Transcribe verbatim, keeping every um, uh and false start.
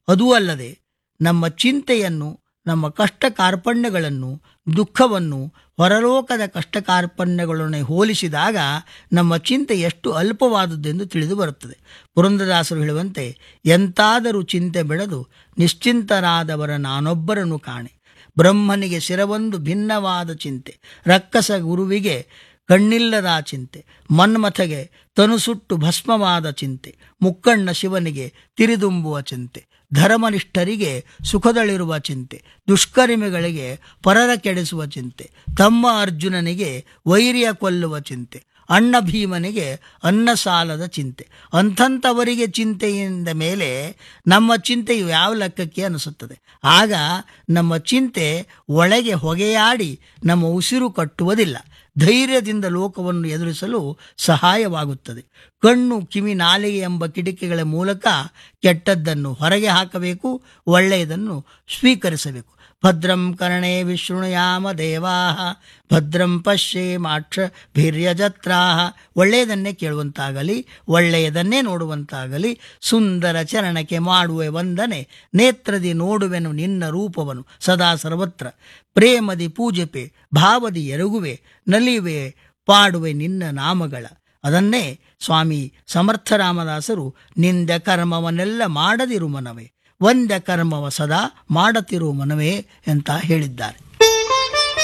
ಅದೂ ಅಲ್ಲದೆ ನಮ್ಮ ಚಿಂತೆಯನ್ನು, ನಮ್ಮ ಕಷ್ಟ ಕಾರ್ಪಣ್ಯಗಳನ್ನು, ದುಃಖವನ್ನು ಹೊರಲೋಕದ ಕಷ್ಟ ಕಾರ್ಪಣ್ಯಗಳನ್ನು ಹೋಲಿಸಿದಾಗ ನಮ್ಮ ಚಿಂತೆ ಎಷ್ಟು ಅಲ್ಪವಾದದ್ದೆಂದು ತಿಳಿದು ಬರುತ್ತದೆ. ಪುರಂದರದಾಸರು ಹೇಳುವಂತೆ, ಎಂತಾದರೂ ಚಿಂತೆ ಬೆಳೆದು ನಿಶ್ಚಿಂತರಾದವರ ನಾನೊಬ್ಬರನ್ನು ಕಾಣೆ. ಬ್ರಹ್ಮನಿಗೆ ಶಿರವೊಂದು ಭಿನ್ನವಾದ ಚಿಂತೆ, ರಕ್ಕಸ ಗುರುವಿಗೆ ಕಣ್ಣಿಲ್ಲದ ಚಿಂತೆ, ಮನ್ಮಥಗೆ ತನು ಸುಟ್ಟು ಭಸ್ಮವಾದ ಚಿಂತೆ, ಮುಕ್ಕಣ್ಣ ಶಿವನಿಗೆ ತಿರಿದುಂಬುವ ಚಿಂತೆ, ಧರ್ಮನಿಷ್ಠರಿಗೆ ಸುಖದಳಿರುವ ಚಿಂತೆ, ದುಷ್ಕರ್ಮಿಗಳಿಗೆ ಪರರ ಕೆಡಿಸುವ ಚಿಂತೆ, ತಮ್ಮ ಅರ್ಜುನನಿಗೆ ವೈರಿಯ ಕೊಲ್ಲುವ ಚಿಂತೆ, ಅಣ್ಣ ಭೀಮನಿಗೆ ಅನ್ನ ಸಾಲದ ಚಿಂತೆ. ಅಂಥಂಥವರಿಗೆ ಚಿಂತೆಯಿಂದ ಮೇಲೆ ನಮ್ಮ ಚಿಂತೆಯು ಯಾವ ಲೆಕ್ಕಕ್ಕೆ ಅನಿಸುತ್ತದೆ? ಆಗ ನಮ್ಮ ಚಿಂತೆ ಒಳಗೆ ಹೊಗೆಯಾಡಿ ನಮ್ಮ ಉಸಿರು ಕಟ್ಟುವುದಿಲ್ಲ. ಧೈರ್ಯದಿಂದ ಲೋಕವನ್ನು ಎದುರಿಸಲು ಸಹಾಯವಾಗುತ್ತದೆ. ಕಣ್ಣು, ಕಿವಿ, ನಾಲಿಗೆ ಎಂಬ ಕಿಟಕಿಗಳ ಮೂಲಕ ಕೆಟ್ಟದ್ದನ್ನು ಹೊರಗೆ ಹಾಕಬೇಕು, ಒಳ್ಳೆಯದನ್ನು ಸ್ವೀಕರಿಸಬೇಕು. ಭದ್ರಂ ಕರ್ಣೇ ವಿಶೃಣುಯಾಮ ದೇವಾಹ ಭದ್ರಂ ಪಶ್ಯೇಮಾಕ್ಷಭಿರ್ಯಜತ್ರಾಹ. ಒಳ್ಳೆಯದನ್ನೇ ಕೇಳುವಂತಾಗಲಿ, ಒಳ್ಳೆಯದನ್ನೇ ನೋಡುವಂತಾಗಲಿ. ಸುಂದರ ಚರಣಕ್ಕೆ ಮಾಡುವೆ ವಂದನೆ, ನೇತ್ರದಿ ನೋಡುವೆನು ನಿನ್ನ ರೂಪವನು ಸದಾ ಸರ್ವತ್ರ. ಪ್ರೇಮದಿ ಪೂಜಿಪೆ, ಭಾವದಿ ಎರಗುವೆ, ನಲಿವೆ ಪಾಡುವೆ ನಿನ್ನ ನಾಮಗಳ. ಅದನ್ನೇ ಸ್ವಾಮಿ ಸಮರ್ಥರಾಮದಾಸರು ನಿಂದ ಕರ್ಮವನ್ನೆಲ್ಲ ಮಾಡದಿರು ಮನವೇ, ಒಂದ ಕರ್ಮವ ಸದಾ ಮಾಡತಿರು ಮನವೇ ಅಂತ ಹೇಳಿದ್ದಾರೆ.